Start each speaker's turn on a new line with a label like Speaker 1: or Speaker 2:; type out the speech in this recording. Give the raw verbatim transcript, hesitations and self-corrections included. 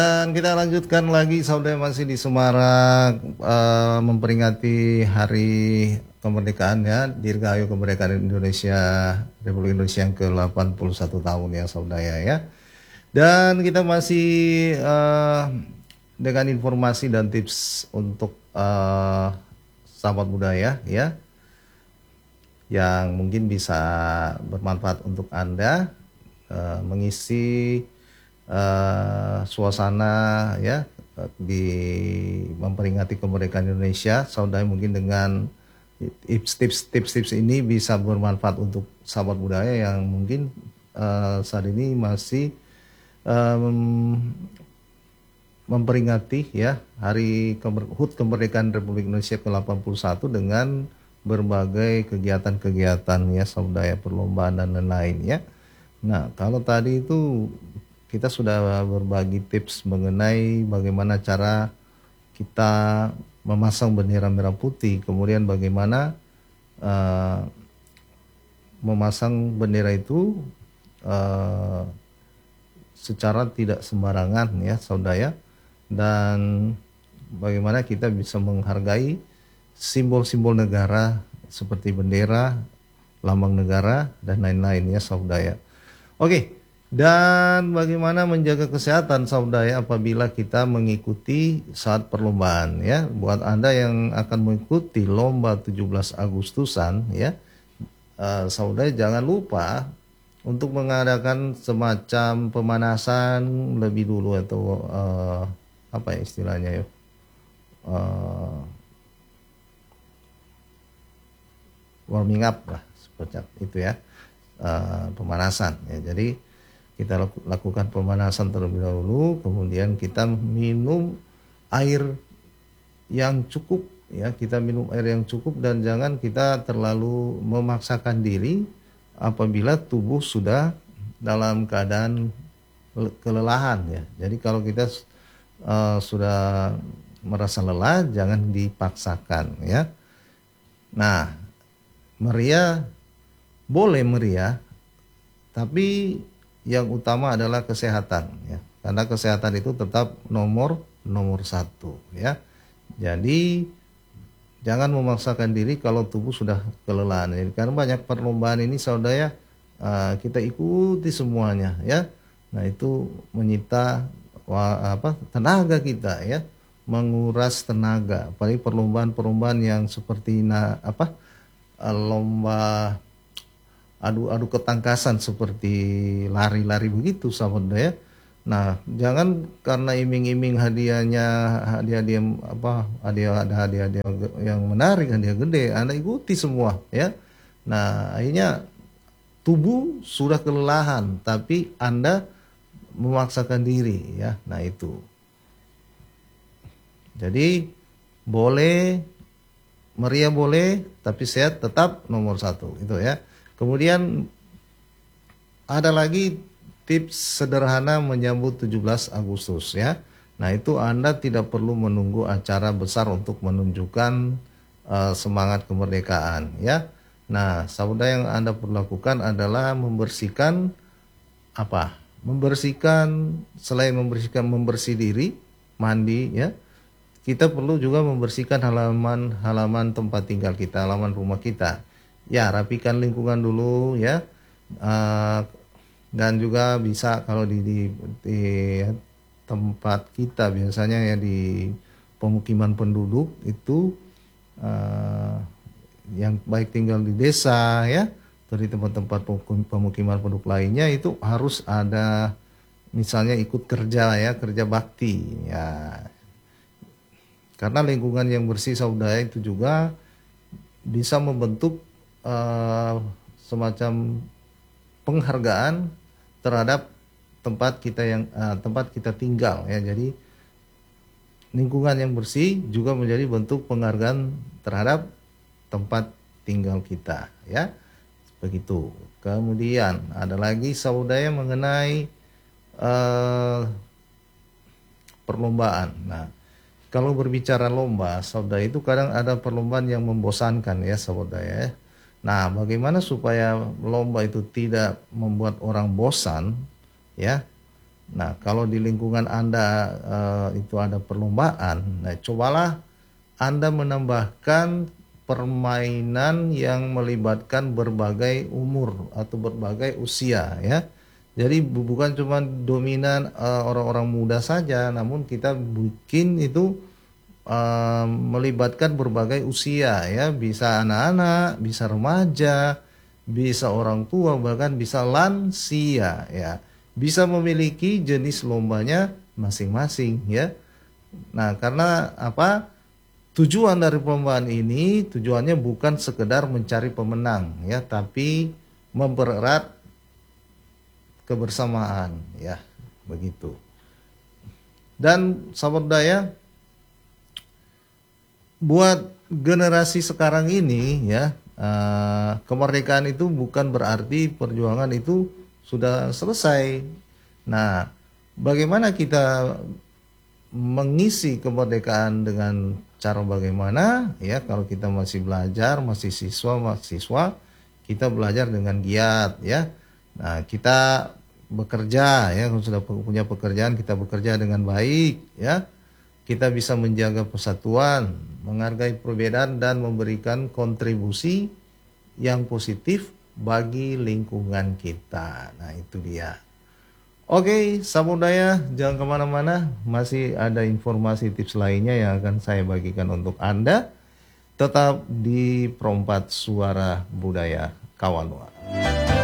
Speaker 1: Dan kita lanjutkan lagi saudara masih di Semarang uh, memperingati hari kemerdekaan ya, Dirgahayu Kemerdekaan Indonesia Republik Indonesia yang ke delapan puluh satu tahun ya saudara ya. Dan kita masih uh, dengan informasi dan tips untuk uh, sahabat budaya ya, yang mungkin bisa bermanfaat untuk Anda uh, mengisi Uh, suasana ya di memperingati kemerdekaan Indonesia. Saudara mungkin dengan tips-tips tips-tips ini bisa bermanfaat untuk sahabat budaya yang mungkin uh, saat ini masih um, memperingati ya hari kemer H U T kemerdekaan Republik Indonesia ke delapan puluh satu dengan berbagai kegiatan-kegiatan ya saudara, perlombaan dan lain-lain ya. Nah, kalau tadi itu kita sudah berbagi tips mengenai bagaimana cara kita memasang bendera merah putih, kemudian bagaimana uh, memasang bendera itu uh, secara tidak sembarangan ya saudara, dan bagaimana kita bisa menghargai simbol-simbol negara seperti bendera, lambang negara dan lain-lain ya saudara. Oke. Dan bagaimana menjaga kesehatan saudara apabila kita mengikuti saat perlombaan ya. Buat Anda yang akan mengikuti lomba tujuh belas Agustusan ya, uh, saudara jangan lupa untuk mengadakan semacam pemanasan lebih dulu atau uh, apa ya istilahnya ya, uh, warming up lah seperti itu ya, uh, pemanasan ya. Jadi kita lakukan pemanasan terlebih dahulu, kemudian kita minum air yang cukup ya, kita minum air yang cukup dan jangan kita terlalu memaksakan diri apabila tubuh sudah dalam keadaan kelelahan ya. Jadi kalau kita uh, sudah merasa lelah jangan dipaksakan ya. Nah, meriah boleh meriah, tapi yang utama adalah kesehatan ya, karena kesehatan itu tetap nomor nomor satu ya. Jadi jangan memaksakan diri kalau tubuh sudah kelelahan ya. Karena banyak perlombaan ini saudara uh, kita ikuti semuanya ya. Nah itu menyita wah, apa tenaga kita ya, menguras tenaga. Apalagi perlombaan-perlombaan yang seperti nah, apa uh, lomba adu-adu ketangkasan seperti lari-lari begitu sahabat ya. Nah, jangan karena iming-iming hadiahnya hadiah-hadiah apa hadiah ada hadiah-hadiah yang menarik, hadiah gede, Anda ikuti semua ya. Nah, akhirnya tubuh sudah kelelahan tapi Anda memaksakan diri ya. Nah, itu. Jadi boleh meriah boleh, tapi sehat tetap nomor satu itu ya. Kemudian ada lagi tips sederhana menyambut tujuh belas Agustus ya. Nah itu Anda tidak perlu menunggu acara besar untuk menunjukkan uh, semangat kemerdekaan ya. Nah saudara yang Anda perlu lakukan adalah membersihkan apa? Membersihkan, selain membersihkan membersih diri, mandi ya. Kita perlu juga membersihkan halaman-halaman tempat tinggal kita, halaman rumah kita. Ya, rapikan lingkungan dulu ya, uh, dan juga bisa kalau di, di, di tempat kita biasanya ya di pemukiman penduduk itu uh, yang baik tinggal di desa ya, atau di tempat-tempat pemukiman penduduk lainnya itu harus ada misalnya ikut kerja ya, kerja bakti ya, karena lingkungan yang bersih saudara itu juga bisa membentuk Uh, semacam penghargaan terhadap tempat kita yang uh, tempat kita tinggal ya. Jadi lingkungan yang bersih juga menjadi bentuk penghargaan terhadap tempat tinggal kita ya. Begitu. Kemudian ada lagi saudara mengenai uh, perlombaan. Nah, kalau berbicara lomba, saudara itu kadang ada perlombaan yang membosankan ya saudara ya. Nah, bagaimana supaya lomba itu tidak membuat orang bosan ya? Nah, kalau di lingkungan Anda uh, itu ada perlombaan, nah cobalah Anda menambahkan permainan yang melibatkan berbagai umur atau berbagai usia ya. Jadi bukan cuma dominan uh, orang-orang muda saja, namun kita bikin itu uh, melibatkan berbagai usia ya, bisa anak-anak, bisa remaja, bisa orang tua, bahkan bisa lansia ya. Bisa memiliki jenis lombanya masing-masing ya. Nah, karena apa? Tujuan dari perlombaan ini tujuannya bukan sekedar mencari pemenang ya, tapi mempererat kebersamaan ya, begitu. Dan sahabat daya, buat generasi sekarang ini ya, uh, kemerdekaan itu bukan berarti perjuangan itu sudah selesai. Nah, bagaimana kita mengisi kemerdekaan dengan cara bagaimana ya? Kalau kita masih belajar, masih siswa, mahasiswa, kita belajar dengan giat ya. Nah, kita bekerja ya, kalau sudah punya pekerjaan kita bekerja dengan baik ya. Kita bisa menjaga persatuan, menghargai perbedaan dan memberikan kontribusi yang positif bagi lingkungan kita. Nah, itu dia. Oke, Samudaya, jangan kemana-mana. Masih ada informasi tips lainnya yang akan saya bagikan untuk Anda. Tetap di Perompat Suara Budaya Kawanua.